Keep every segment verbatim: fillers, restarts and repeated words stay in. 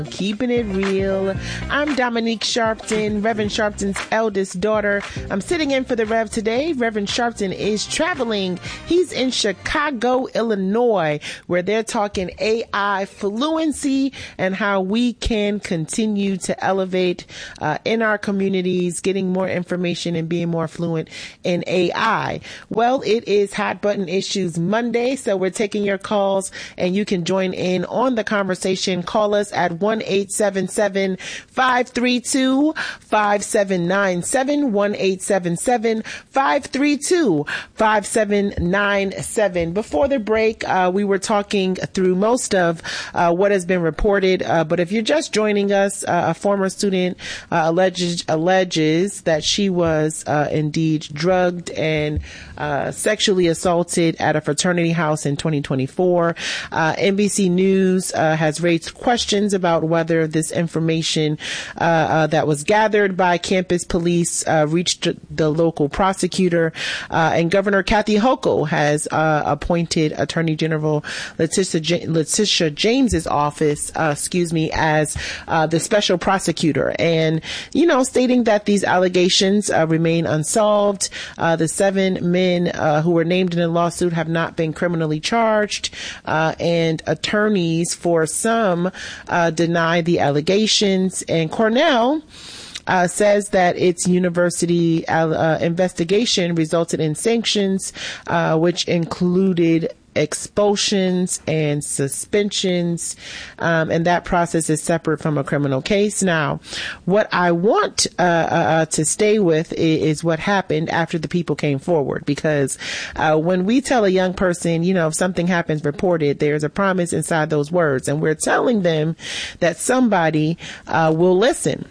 Keeping it real. I'm Dominique Sharpton, Reverend Sharpton's eldest daughter. I'm sitting in for the Rev today. Reverend Sharpton is traveling. He's in Chicago, Illinois, where they're talking A I fluency and how we can continue to elevate uh, in our communities, getting more information and being more fluent in A I. Well, it is Hot Button Issues Monday, so we're taking your calls and you can join in on the conversation. Call us at one eight seven seven, five three two, five seven nine seven, one eight seven seven, five three two, five seven nine seven. Before the break, uh, we were talking through most of uh, what has been reported, uh, but if you're just joining us, uh, a former student uh, alleges, alleges that she was uh, indeed drugged and uh, sexually assaulted at a fraternity house in twenty twenty-four. Uh, N B C News uh, has raised questions about whether this information uh, uh, that was gathered by campus police uh, reached the local prosecutor. Uh, and Governor Kathy Hochul has uh, appointed Attorney General Letitia, J- Letitia James's office, uh, excuse me, as uh, the special prosecutor. And, you know, stating that these allegations uh, remain unsolved. Uh, the seven men uh, who were named in the lawsuit have not been criminally charged. Uh, and attorneys for some uh, deny the allegations. And Cornell Uh, says that its university uh, investigation resulted in sanctions, uh, which included expulsions and suspensions, um, and that process is separate from a criminal case. Now, what I want uh, uh, to stay with is, is what happened after the people came forward, because uh, when we tell a young person, you know, if something happens reported, there's a promise inside those words, and we're telling them that somebody uh, will listen.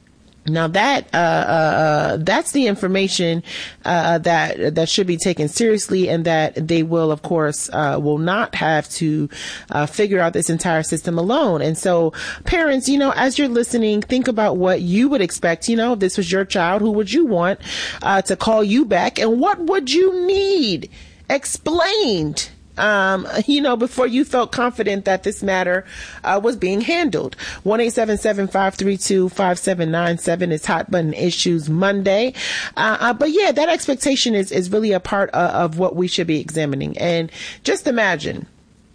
Now that uh, uh, that's the information uh, that that should be taken seriously, and that they will, of course, uh, will not have to uh, figure out this entire system alone. And so, parents, you know, as you're listening, think about what you would expect. You know, if this was your child, who would you want uh, to call you back, and what would you need explained? Um, you know, before you felt confident that this matter uh, was being handled. one eight seven seven, five three two, five seven nine seven is Hot Button Issues Monday. Uh, uh, but yeah, that expectation is, is really a part of, of what we should be examining. And just imagine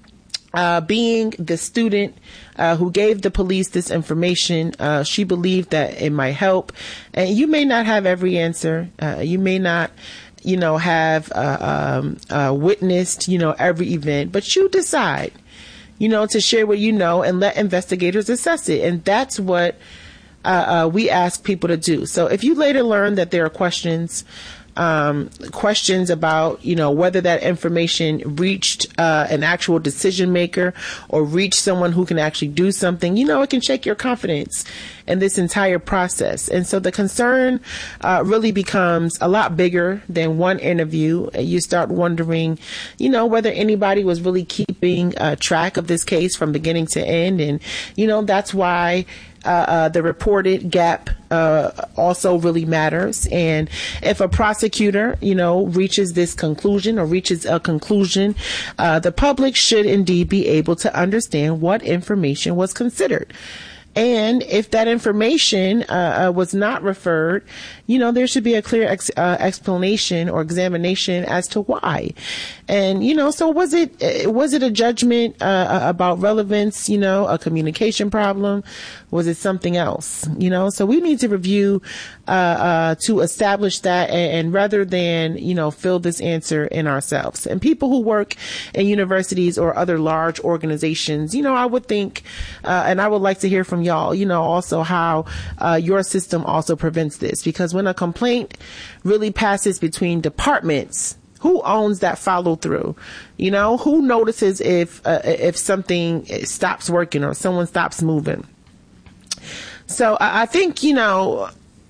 Uh, being the student uh, who gave the police this information. Uh, she believed that it might help. And you may not have every answer. Uh, you may not, you know, have uh, um, uh, witnessed, you know, every event, but you decide, you know, to share what you know and let investigators assess it. And that's what uh, uh, we ask people to do. So if you later learn that there are questions, Um, questions about, you know, whether that information reached uh, an actual decision maker or reached someone who can actually do something, you know, it can shake your confidence in this entire process. And so the concern uh, really becomes a lot bigger than one interview. You start wondering, you know, whether anybody was really keeping uh, track of this case from beginning to end. And, you know, that's why Uh, uh, the reported gap uh, also really matters. And if a prosecutor, you know, reaches this conclusion or reaches a conclusion, uh, the public should indeed be able to understand what information was considered. And if that information uh, uh, was not referred, you know, there should be a clear ex- uh, explanation or examination as to why. And, you know, so was it was it a judgment uh, about relevance, you know, a communication problem? Was it something else? You know, so we need to review uh, uh, to establish that, and, and rather than, you know, fill this answer in ourselves. And people who work in universities or other large organizations, you know, I would think, uh, and I would like to hear from y'all, you know, also how uh, your system also prevents this. Because when a complaint really passes between departments, who owns that follow through? You know, who notices if uh, if something stops working or someone stops moving? So I think, you know,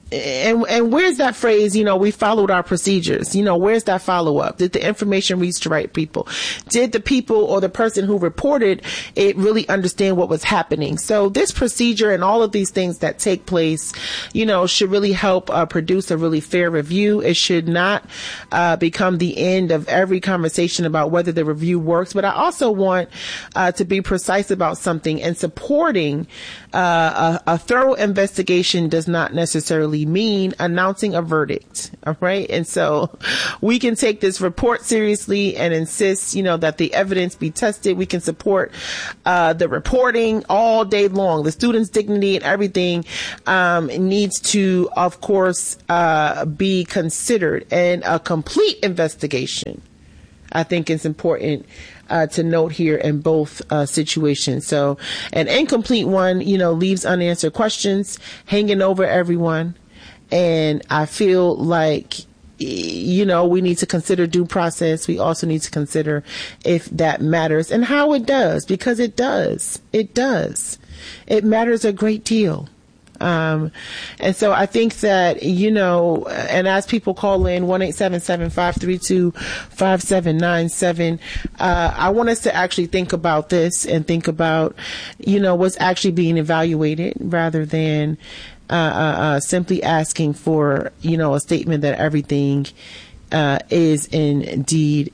And and where's that phrase, you know, we followed our procedures? You know, where's that follow up? Did the information reach the right people? Did the people or the person who reported it really understand what was happening? So this procedure and all of these things that take place, you know, should really help uh, produce a really fair review. It should not uh, become the end of every conversation about whether the review works. But I also want uh, to be precise about something, and supporting uh, a, a thorough investigation does not necessarily mean announcing a verdict. All right. And so we can take this report seriously and insist, you know, that the evidence be tested. We can support uh, the reporting all day long. The student's dignity and everything um, needs to, of course, uh, be considered. And a complete investigation, I think, is important Uh, to note here in both uh, situations. So an incomplete one, you know, leaves unanswered questions hanging over everyone. And I feel like, you know, we need to consider due process. We also need to consider if that matters and how it does, because it does. It does. It matters a great deal. Um, and so I think that, you know, and as people call in one eight seven seven, five three two, five seven nine seven, uh, I want us to actually think about this and think about, you know, what's actually being evaluated rather than, uh, uh, uh simply asking for, you know, a statement that everything, uh, is indeed.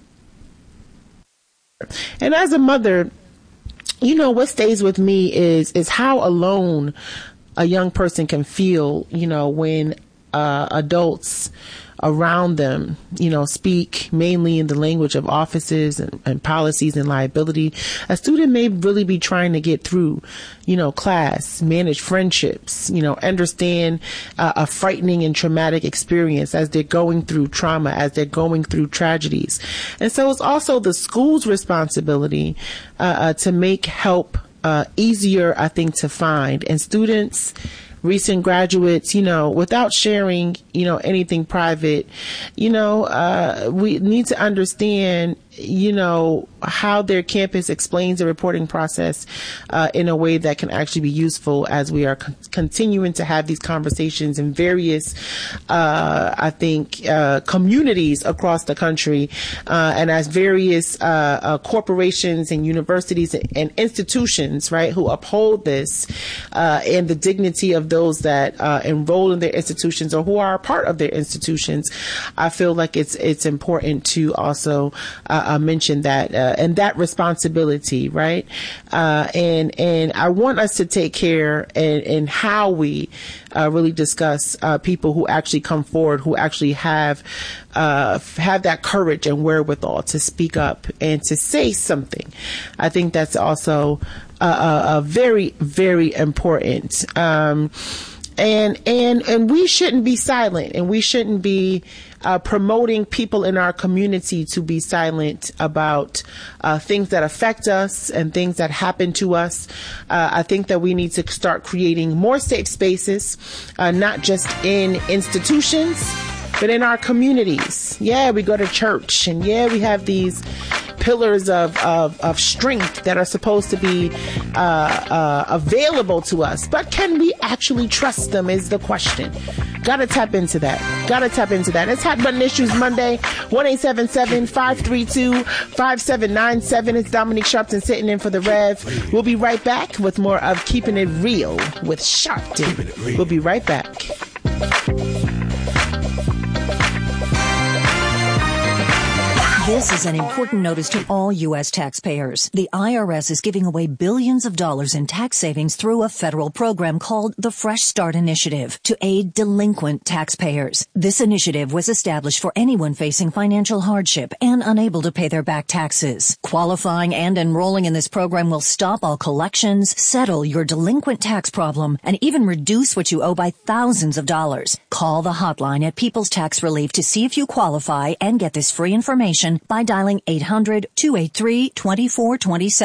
And as a mother, you know, what stays with me is, is how alone a young person can feel, you know, when uh, adults around them, you know, speak mainly in the language of offices and, and policies and liability. A student may really be trying to get through, you know, class, manage friendships, you know, understand uh, a frightening and traumatic experience as they're going through trauma, as they're going through tragedies. And so it's also the school's responsibility uh, uh, to make help Uh, easier, I think, to find. And students, recent graduates, you know, without sharing, you know, anything private, you know, uh, we need to understand, you know, how their campus explains the reporting process uh, in a way that can actually be useful as we are con- continuing to have these conversations in various, uh, I think, uh, communities across the country, uh, and as various uh, uh, corporations and universities and, and institutions, right, who uphold this uh, and the dignity of those that uh, enroll in their institutions or who are a part of their institutions. I feel like it's it's important to also uh, uh, mention that uh, and that responsibility, right? Uh, and and I want us to take care in, in how we uh, really discuss uh, people who actually come forward, who actually have uh, have that courage and wherewithal to speak up and to say something. I think that's also uh, uh, very, very important. Um, And, and, and we shouldn't be silent, and we shouldn't be uh, promoting people in our community to be silent about uh, things that affect us and things that happen to us. Uh, I think that we need to start creating more safe spaces, uh, not just in institutions, but in our communities. Yeah, we go to church, and yeah, we have these pillars of, of, of strength that are supposed to be uh, uh, available to us. But can we actually trust them is the question. Gotta tap into that. Gotta tap into that. It's Hot Button Issues Monday, one eight seven seven, five three two, five seven nine seven. It's Dominique Sharpton sitting in for the Rev. We'll be right back with more of Keeping It Real with Sharpton. We'll be right back. This is an important notice to all U S taxpayers. The I R S is giving away billions of dollars in tax savings through a federal program called the Fresh Start Initiative to aid delinquent taxpayers. This initiative was established for anyone facing financial hardship and unable to pay their back taxes. Qualifying and enrolling in this program will stop all collections, settle your delinquent tax problem, and even reduce what you owe by thousands of dollars. Call the hotline at People's Tax Relief to see if you qualify and get this free information by dialing eight hundred, two eight three, two four two seven.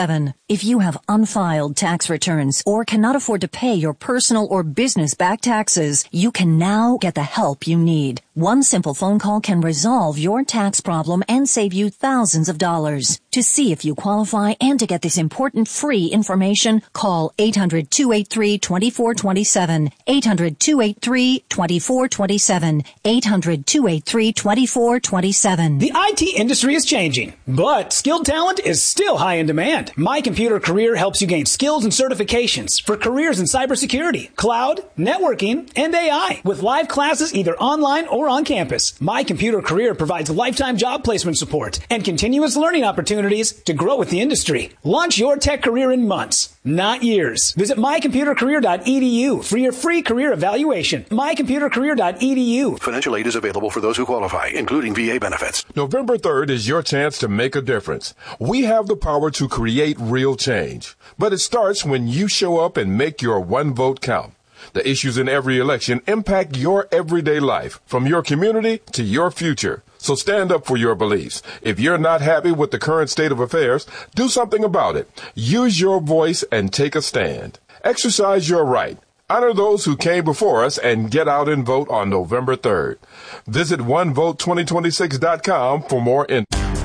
If you have unfiled tax returns or cannot afford to pay your personal or business back taxes, you can now get the help you need. One simple phone call can resolve your tax problem and save you thousands of dollars. To see if you qualify and to get this important free information, call eight hundred, two eight three, two four two seven, eight hundred, two eight three, two four two seven, eight hundred, two eight three, two four two seven. The I T industry is changing, but skilled talent is still high in demand. My Computer Career helps you gain skills and certifications for careers in cybersecurity, cloud, networking, and A I. With live classes either online or on campus, My Computer Career provides lifetime job placement support and continuous learning opportunities to grow with the industry. Launch your tech career in months, not years. Visit my computer career dot e d u for your free career evaluation. my computer career dot e d u. Financial aid is available for those who qualify, including V A benefits. November third is your chance to make a difference. We have the power to create real change, but it starts when you show up and make your one vote count. The issues in every election impact your everyday life, from your community to your future. So stand up for your beliefs. If you're not happy with the current state of affairs, do something about it. Use your voice and take a stand. Exercise your right. Honor those who came before us and get out and vote on November third. Visit one vote twenty twenty-six dot com for more info.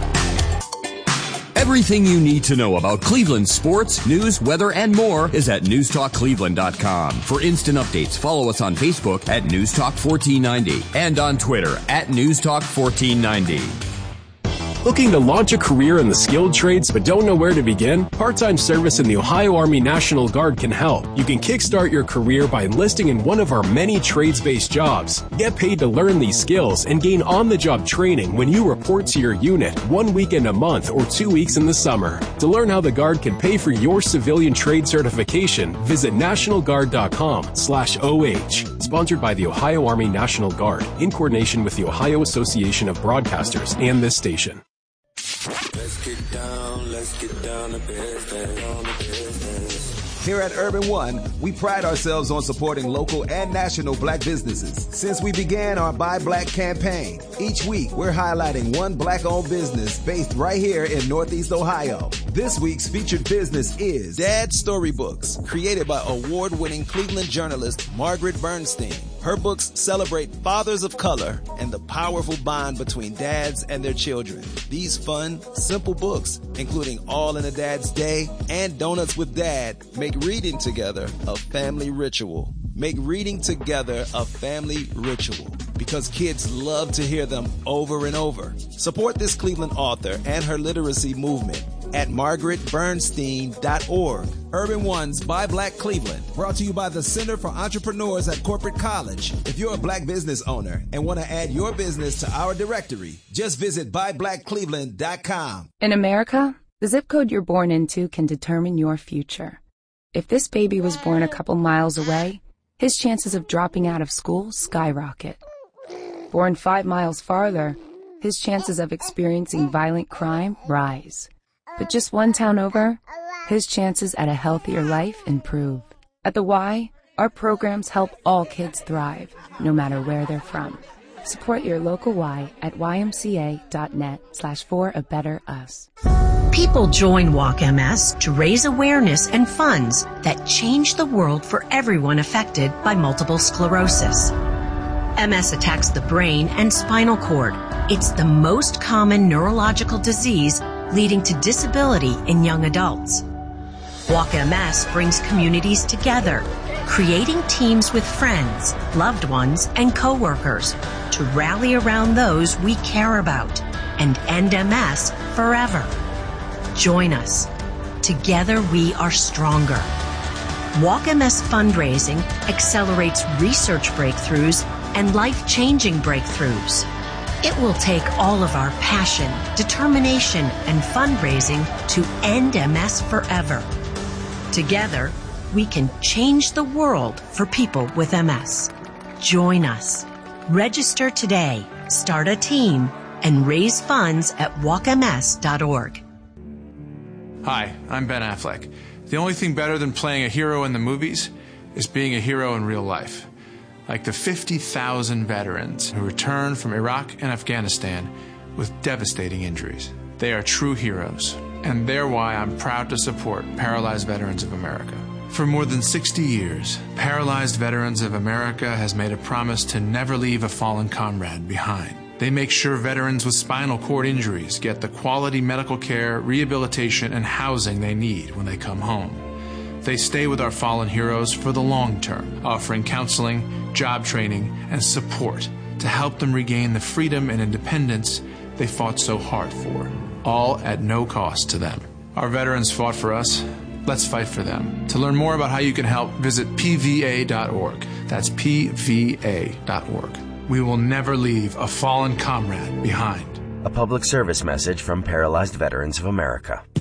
Everything you need to know about Cleveland sports, news, weather, and more is at news talk cleveland dot com. For instant updates, follow us on Facebook at news talk fourteen ninety and on Twitter at news talk fourteen ninety. Looking to launch a career in the skilled trades but don't know where to begin? Part-time service in the Ohio Army National Guard can help. You can kickstart your career by enlisting in one of our many trades-based jobs. Get paid to learn these skills and gain on-the-job training when you report to your unit one weekend a month or two weeks in the summer. To learn how the Guard can pay for your civilian trade certification, visit national guard dot com slash O H. Sponsored by the Ohio Army National Guard in coordination with the Ohio Association of Broadcasters and this station. Let's get down, let's get down to business, on the business. Here at Urban One, we pride ourselves on supporting local and national black businesses. Since we began our Buy Black campaign, each week we're highlighting one black-owned business based right here in Northeast Ohio. This week's featured business is Dad Storybooks, created by award-winning Cleveland journalist Margaret Bernstein. Her books celebrate fathers of color and the powerful bond between dads and their children. These fun, simple books, including All in a Dad's Day and Donuts with Dad, make reading together a family ritual. Make reading together a family ritual because kids love to hear them over and over. Support this Cleveland author and her literacy movement at margaret bernstein dot org. Urban One's Buy Black Cleveland, brought to you by the Center for Entrepreneurs at Corporate College. If you're a black business owner and want to add your business to our directory, just visit buy black cleveland dot com. In America, the zip code you're born into can determine your future. If this baby was born a couple miles away, his chances of dropping out of school skyrocket. Born five miles farther, his chances of experiencing violent crime rise. But just one town over, his chances at a healthier life improve. At the Y, our programs help all kids thrive, no matter where they're from. Support your local Y at y m c a dot net slash for a better us. People join Walk M S to raise awareness and funds that change the world for everyone affected by multiple sclerosis. M S attacks the brain and spinal cord. It's the most common neurological disease leading to disability in young adults. Walk M S brings communities together, creating teams with friends, loved ones, and coworkers to rally around those we care about and end M S forever. Join us. Together we are stronger. Walk M S fundraising accelerates research breakthroughs and life-changing breakthroughs. It will take all of our passion, determination, and fundraising to end M S forever. Together, we can change the world for people with M S. Join us. Register today, start a team, and raise funds at walk m s dot org. Hi, I'm Ben Affleck. The only thing better than playing a hero in the movies is being a hero in real life. Like the fifty thousand veterans who returned from Iraq and Afghanistan with devastating injuries. They are true heroes, And they're why I'm proud to support Paralyzed Veterans of America. For more than sixty years, Paralyzed Veterans of America has made a promise to never leave a fallen comrade behind. They make sure veterans with spinal cord injuries get the quality medical care, rehabilitation, and housing they need when they come home. They stay with our fallen heroes for the long term, offering counseling, job training, and support to help them regain the freedom and independence they fought so hard for, all at no cost to them. Our veterans fought for us. Let's fight for them. To learn more about how you can help, visit P V A dot org. That's P V A dot org. We will never leave a fallen comrade behind. A public service message from Paralyzed Veterans of America.